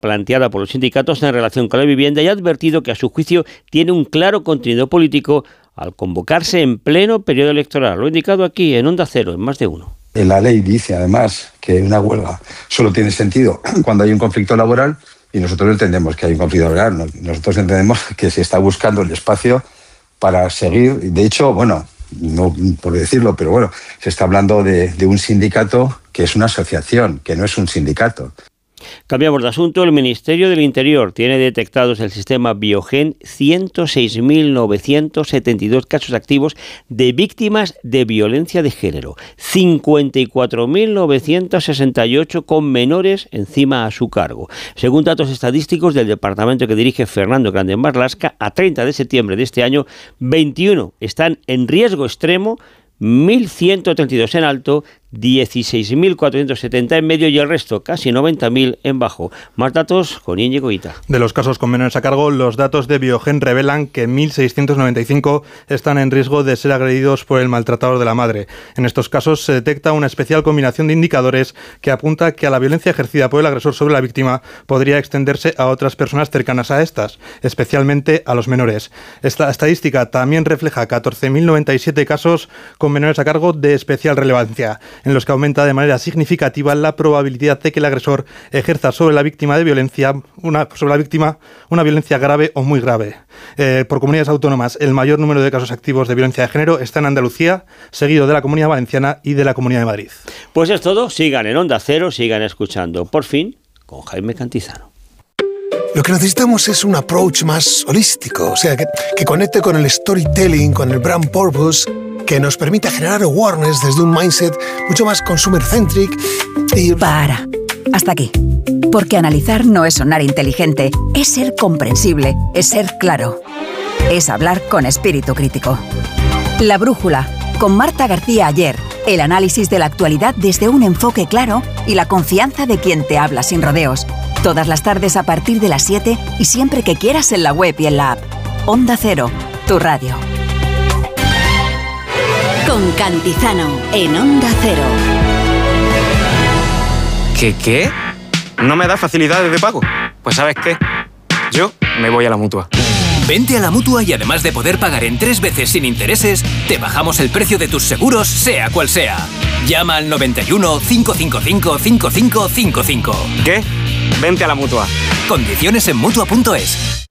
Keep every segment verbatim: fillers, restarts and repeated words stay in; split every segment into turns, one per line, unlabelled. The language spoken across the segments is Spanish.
planteada por los sindicatos en relación con la vivienda y ha advertido que a su juicio tiene un claro contenido político al convocarse en pleno periodo electoral. Lo he indicado aquí en Onda Cero, en Más de Uno.
La ley dice además que una huelga solo tiene sentido cuando hay un conflicto laboral y nosotros no entendemos que hay un conflicto laboral. Nosotros entendemos que se está buscando el espacio para seguir. De hecho, bueno, no por decirlo, pero bueno, se está hablando de, de un sindicato que es una asociación, que no es un sindicato.
Cambiamos de asunto. El Ministerio del Interior tiene detectados el sistema Biogen ciento seis mil novecientos setenta y dos casos activos de víctimas de violencia de género, cincuenta y cuatro mil novecientos sesenta y ocho con menores encima a su cargo. Según datos estadísticos del departamento que dirige Fernando Grande Marlaska, a treinta de septiembre de este año, veintiuno están en riesgo extremo, mil ciento treinta y dos en alto, dieciséis mil cuatrocientos setenta en medio y el resto, casi noventa mil, en bajo. Más datos con Íñigo Ita.
De los casos con menores a cargo, los datos de Biogen revelan que mil seiscientos noventa y cinco están en riesgo de ser agredidos por el maltratador de la madre. En estos casos se detecta una especial combinación de indicadores que apunta que a la violencia ejercida por el agresor sobre la víctima podría extenderse a otras personas cercanas a estas, especialmente a los menores. Esta estadística también refleja catorce mil noventa y siete casos con menores a cargo de especial relevancia, en los que aumenta de manera significativa la probabilidad de que el agresor ejerza sobre la víctima de violencia una, sobre la víctima una violencia grave o muy grave. Eh, por comunidades autónomas, el mayor número de casos activos de violencia de género está en Andalucía, seguido de la Comunidad Valenciana y de la Comunidad de Madrid.
Pues es todo. Sigan en Onda Cero, sigan escuchando Por Fin con Jaime Cantizano.
Lo que necesitamos es un approach más holístico, o sea, que, que conecte con el storytelling, con el brand purpose, que nos permita generar awareness desde un mindset mucho más consumer-centric y...
Para. Hasta aquí. Porque analizar no es sonar inteligente, es ser comprensible, es ser claro. Es hablar con espíritu crítico. La Brújula, con Marta García Aller. El análisis de la actualidad desde un enfoque claro y la confianza de quien te habla sin rodeos. Todas las tardes a partir de las siete y siempre que quieras en la web y en la app. Onda Cero, tu radio.
Con Cantizano, en Onda Cero.
¿Qué qué? ¿No me da facilidades de pago? Pues ¿sabes qué? Yo me voy a la Mutua.
Vente a la Mutua y además de poder pagar en tres veces sin intereses, te bajamos el precio de tus seguros, sea cual sea. Llama al noventa y uno, cinco cinco cinco, cinco cinco cinco cinco.
¿Qué? Vente a la Mutua.
Condiciones en Mutua punto es.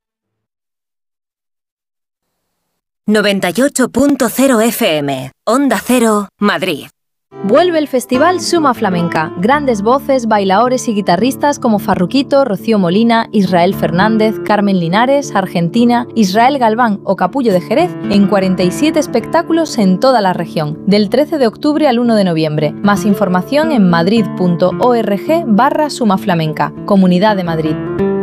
noventa y ocho punto cero F M, Onda Cero, Madrid.
Vuelve el Festival Suma Flamenca. Grandes voces, bailaores y guitarristas como Farruquito, Rocío Molina, Israel Fernández, Carmen Linares, Argentina, Israel Galván o Capullo de Jerez en cuarenta y siete espectáculos en toda la región, del trece de octubre al uno de noviembre. Más información en madrid punto org barra Suma Flamenca, Comunidad de Madrid.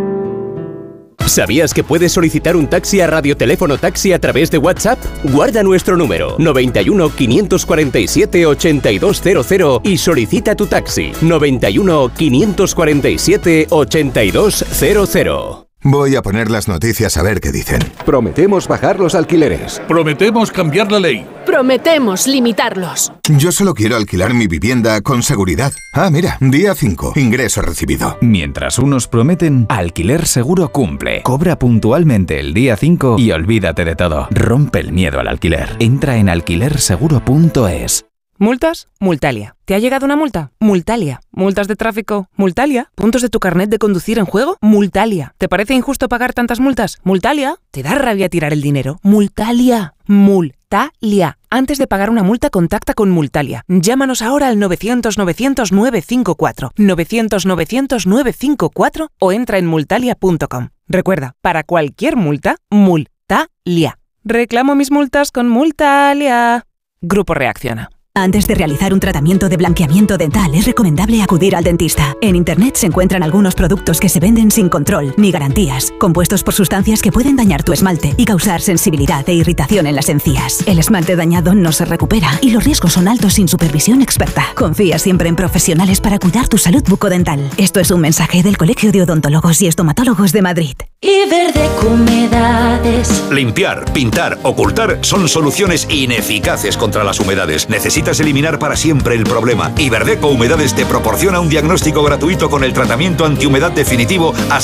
¿Sabías que puedes solicitar un taxi a Radioteléfono Taxi a través de WhatsApp? Guarda nuestro número noventa y uno, quinientos cuarenta y siete, ochenta y dos cero cero y solicita tu taxi noventa y uno, quinientos cuarenta y siete, ochenta y dos cero cero.
Voy a poner las noticias a ver qué dicen.
Prometemos bajar los alquileres.
Prometemos cambiar la ley.
Prometemos limitarlos.
Yo solo quiero alquilar mi vivienda con seguridad. Ah, mira, día cinco, ingreso recibido.
Mientras unos prometen, Alquiler Seguro cumple. Cobra puntualmente el día cinco y olvídate de todo. Rompe el miedo al alquiler. Entra en alquiler seguro punto es.
¿Multas? Multalia. ¿Te ha llegado una multa? Multalia. ¿Multas de tráfico? Multalia. ¿Puntos de tu carnet de conducir en juego? Multalia. ¿Te parece injusto pagar tantas multas? Multalia. ¿Te da rabia tirar el dinero? Multalia. Multalia. Antes de pagar una multa, contacta con Multalia. Llámanos ahora al novecientos, novecientos, nueve cinco cuatro. novecientos, novecientos, nueve cinco cuatro o entra en multalia punto com. Recuerda, para cualquier multa, Multalia. Reclamo mis multas con Multalia. Grupo Reacciona.
Antes de realizar un tratamiento de blanqueamiento dental es recomendable acudir al dentista. En Internet se encuentran algunos productos que se venden sin control ni garantías, compuestos por sustancias que pueden dañar tu esmalte y causar sensibilidad e irritación en las encías. El esmalte dañado no se recupera y los riesgos son altos sin supervisión experta. Confía siempre en profesionales para cuidar tu salud bucodental. Esto es un mensaje del Colegio de Odontólogos y Estomatólogos de Madrid.
Iberdeco Humedades.
Limpiar, pintar, ocultar son soluciones ineficaces contra las humedades. Necesitas eliminar para siempre el problema. Iberdeco Humedades te proporciona un diagnóstico gratuito con el tratamiento antihumedad definitivo hasta